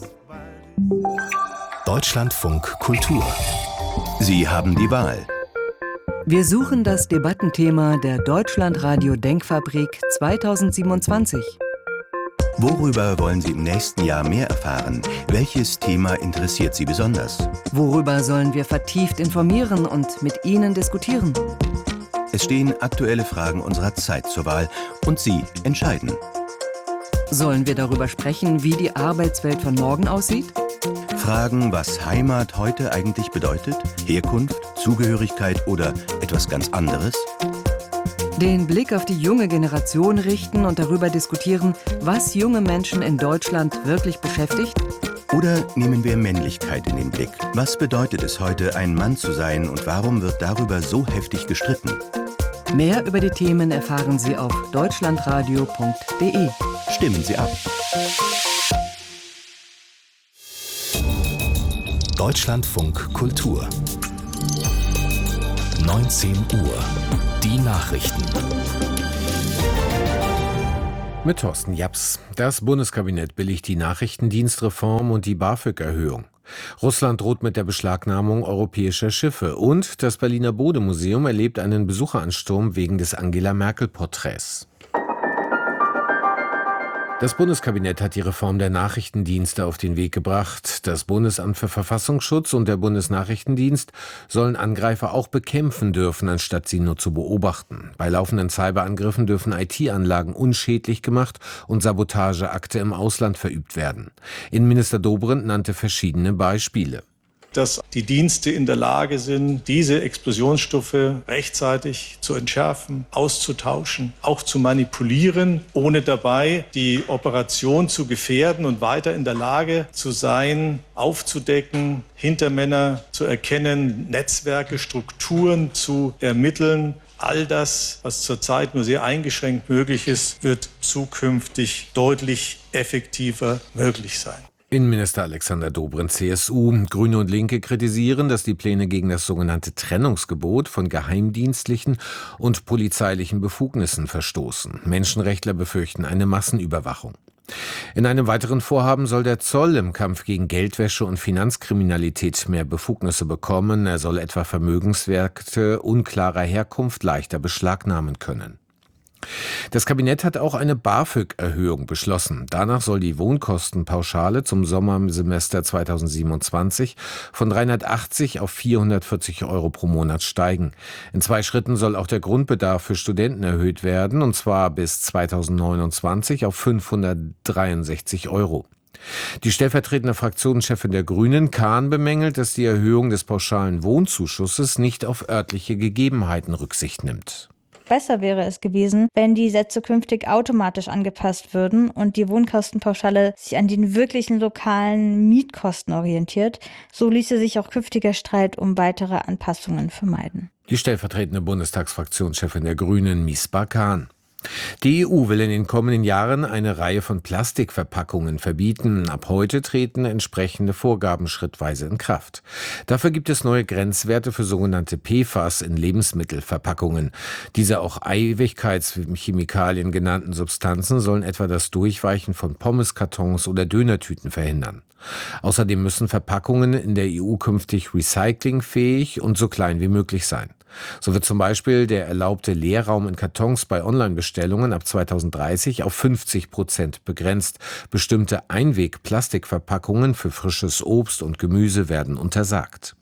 Deutschlandfunk Kultur. Sie haben die Wahl. Wir suchen das Debattenthema der Deutschlandradio Denkfabrik 2027. Worüber wollen Sie im nächsten Jahr mehr erfahren? Welches Thema interessiert Sie besonders? Worüber sollen wir vertieft informieren und mit Ihnen diskutieren? Es stehen aktuelle Fragen unserer Zeit zur Wahl und Sie entscheiden. Sollen wir darüber sprechen, wie die Arbeitswelt von morgen aussieht? Fragen, was Heimat heute eigentlich bedeutet? Herkunft, Zugehörigkeit oder etwas ganz anderes? Den Blick auf die junge Generation richten und darüber diskutieren, was junge Menschen in Deutschland wirklich beschäftigt? Oder nehmen wir Männlichkeit in den Blick? Was bedeutet es heute, ein Mann zu sein und warum wird darüber so heftig gestritten? Mehr über die Themen erfahren Sie auf deutschlandradio.de. Stimmen Sie ab. Deutschlandfunk Kultur. 19 Uhr. Die Nachrichten. Mit Thorsten Japs. Das Bundeskabinett billigt die Nachrichtendienstreform und die BAföG-Erhöhung. Russland droht mit der Beschlagnahmung europäischer Schiffe. Und das Berliner Bode-Museum erlebt einen Besucheransturm wegen des Angela-Merkel-Porträts. Das Bundeskabinett hat die Reform der Nachrichtendienste auf den Weg gebracht. Das Bundesamt für Verfassungsschutz und der Bundesnachrichtendienst sollen Angreifer auch bekämpfen dürfen, anstatt sie nur zu beobachten. Bei laufenden Cyberangriffen dürfen IT-Anlagen unschädlich gemacht und Sabotageakte im Ausland verübt werden. Innenminister Dobrindt nannte verschiedene Beispiele. Dass die Dienste in der Lage sind, diese Explosionsstoffe rechtzeitig zu entschärfen, auszutauschen, auch zu manipulieren, ohne dabei die Operation zu gefährden und weiter in der Lage zu sein, aufzudecken, Hintermänner zu erkennen, Netzwerke, Strukturen zu ermitteln. All das, was zurzeit nur sehr eingeschränkt möglich ist, wird zukünftig deutlich effektiver möglich sein. Innenminister Alexander Dobrindt, CSU. Grüne und Linke kritisieren, dass die Pläne gegen das sogenannte Trennungsgebot von geheimdienstlichen und polizeilichen Befugnissen verstoßen. Menschenrechtler befürchten eine Massenüberwachung. In einem weiteren Vorhaben soll der Zoll im Kampf gegen Geldwäsche und Finanzkriminalität mehr Befugnisse bekommen. Er soll etwa Vermögenswerte unklarer Herkunft leichter beschlagnahmen können. Das Kabinett hat auch eine BAföG-Erhöhung beschlossen. Danach soll die Wohnkostenpauschale zum Sommersemester 2027 von 380 auf 440 Euro pro Monat steigen. In 2 Schritten soll auch der Grundbedarf für Studenten erhöht werden, und zwar bis 2029 auf 563 Euro. Die stellvertretende Fraktionschefin der Grünen, Kahn, bemängelt, dass die Erhöhung des pauschalen Wohnzuschusses nicht auf örtliche Gegebenheiten Rücksicht nimmt. Besser wäre es gewesen, wenn die Sätze künftig automatisch angepasst würden und die Wohnkostenpauschale sich an den wirklichen lokalen Mietkosten orientiert. So ließe sich auch künftiger Streit um weitere Anpassungen vermeiden. Die stellvertretende Bundestagsfraktionschefin der Grünen, Misbah Kahn. Die EU will in den kommenden Jahren eine Reihe von Plastikverpackungen verbieten. Ab heute treten entsprechende Vorgaben schrittweise in Kraft. Dafür gibt es neue Grenzwerte für sogenannte PFAS in Lebensmittelverpackungen. Diese auch Ewigkeitschemikalien genannten Substanzen sollen etwa das Durchweichen von Pommeskartons oder Dönertüten verhindern. Außerdem müssen Verpackungen in der EU künftig recyclingfähig und so klein wie möglich sein. So wird zum Beispiel der erlaubte Leerraum in Kartons bei Online-Bestellungen ab 2030 auf 50% begrenzt. Bestimmte Einweg-Plastikverpackungen für frisches Obst und Gemüse werden untersagt.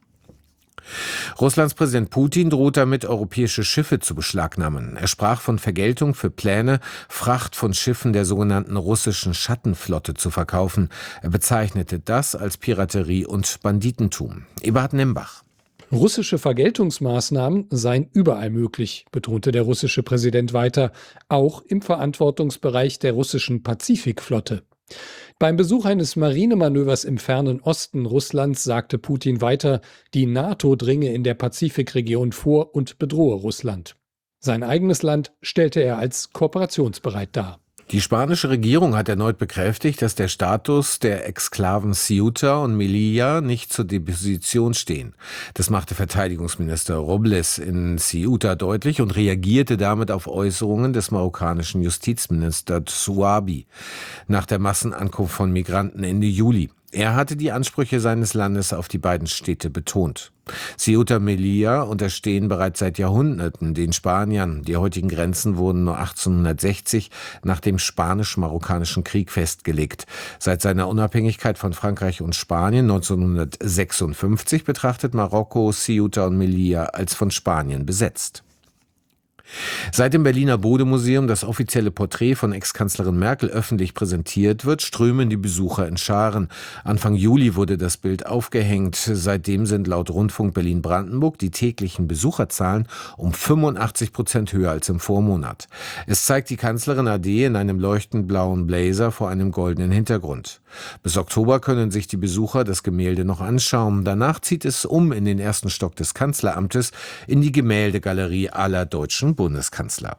Russlands Präsident Putin droht damit, europäische Schiffe zu beschlagnahmen. Er sprach von Vergeltung für Pläne, Fracht von Schiffen der sogenannten russischen Schattenflotte zu verkaufen. Er bezeichnete das als Piraterie und Banditentum. Eberhard Nembach. Russische Vergeltungsmaßnahmen seien überall möglich, betonte der russische Präsident weiter, auch im Verantwortungsbereich der russischen Pazifikflotte. Beim Besuch eines Marinemanövers im fernen Osten Russlands sagte Putin weiter, die NATO dringe in der Pazifikregion vor und bedrohe Russland. Sein eigenes Land stellte er als kooperationsbereit dar. Die spanische Regierung hat erneut bekräftigt, dass der Status der Exklaven Ceuta und Melilla nicht zur Disposition stehen. Das machte Verteidigungsminister Robles in Ceuta deutlich und reagierte damit auf Äußerungen des marokkanischen Justizministers Zouabi nach der Massenankunft von Migranten Ende Juli. Er hatte die Ansprüche seines Landes auf die beiden Städte betont. Ceuta und Melilla unterstehen bereits seit Jahrhunderten den Spaniern. Die heutigen Grenzen wurden nur 1860 nach dem Spanisch-Marokkanischen Krieg festgelegt. Seit seiner Unabhängigkeit von Frankreich und Spanien 1956 betrachtet Marokko Ceuta und Melilla als von Spanien besetzt. Seit dem Berliner Bode-Museum das offizielle Porträt von Ex-Kanzlerin Merkel öffentlich präsentiert wird, strömen die Besucher in Scharen. Anfang Juli wurde das Bild aufgehängt. Seitdem sind laut Rundfunk Berlin-Brandenburg die täglichen Besucherzahlen um 85% höher als im Vormonat. Es zeigt die Kanzlerin AD in einem leuchtend blauen Blazer vor einem goldenen Hintergrund. Bis Oktober können sich die Besucher das Gemälde noch anschauen. Danach zieht es in den ersten Stock des Kanzleramtes in die Gemäldegalerie aller deutschen Bundeskanzler.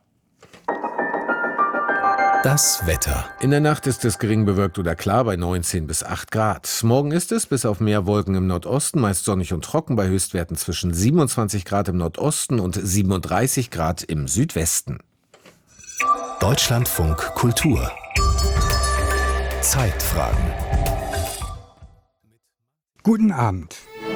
Das Wetter. In der Nacht ist es gering bewölkt oder klar bei 19 bis 8 Grad. Morgen ist es bis auf mehr Wolken im Nordosten meist sonnig und trocken bei Höchstwerten zwischen 27 Grad im Nordosten und 37 Grad im Südwesten. Deutschlandfunk Kultur. Zeitfragen. Guten Abend.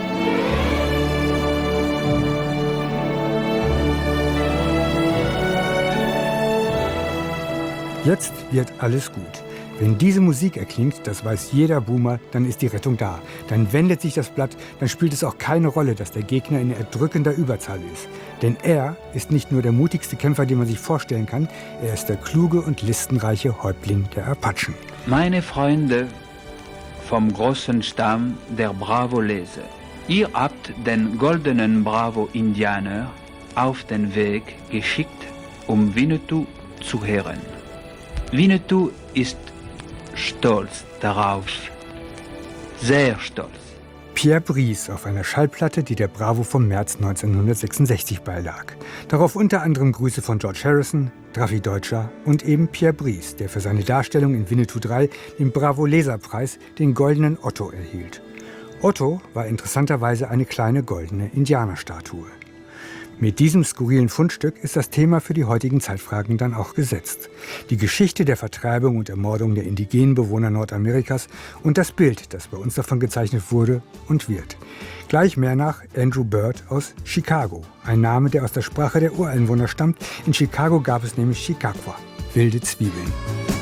Jetzt wird alles gut. Wenn diese Musik erklingt, das weiß jeder Boomer, dann ist die Rettung da. Dann wendet sich das Blatt, dann spielt es auch keine Rolle, dass der Gegner in erdrückender Überzahl ist. Denn er ist nicht nur der mutigste Kämpfer, den man sich vorstellen kann, er ist der kluge und listenreiche Häuptling der Apachen. Meine Freunde vom großen Stamm der Bravo-Leser, ihr habt den goldenen Bravo-Indianer auf den Weg geschickt, um Winnetou zu hören. Winnetou ist stolz darauf, sehr stolz. Pierre Brice auf einer Schallplatte, die der Bravo vom März 1966 beilag. Darauf unter anderem Grüße von George Harrison, Drafi Deutscher und eben Pierre Brice, der für seine Darstellung in Winnetou 3 den Bravo-Leserpreis, den Goldenen Otto, erhielt. Otto war interessanterweise eine kleine goldene Indianerstatue. Mit diesem skurrilen Fundstück ist das Thema für die heutigen Zeitfragen dann auch gesetzt. Die Geschichte der Vertreibung und Ermordung der indigenen Bewohner Nordamerikas und das Bild, das bei uns davon gezeichnet wurde und wird. Gleich mehr nach Andrew Bird aus Chicago, ein Name, der aus der Sprache der Ureinwohner stammt. In Chicago gab es nämlich Chicago, wilde Zwiebeln.